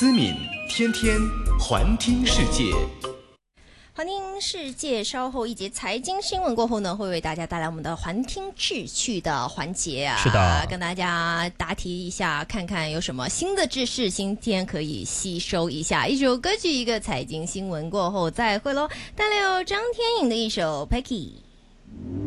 思敏，天天环听世界。 环听世界，稍后一节财经新闻过后呢，会为大家带来我们的环听智趣的环节啊， 是的， 跟大家答题一下，看看有什么新的知识，今天可以吸收一下。一首歌曲，一个财经新闻过后再会喽，带来有张天颖的一首《Peggy》。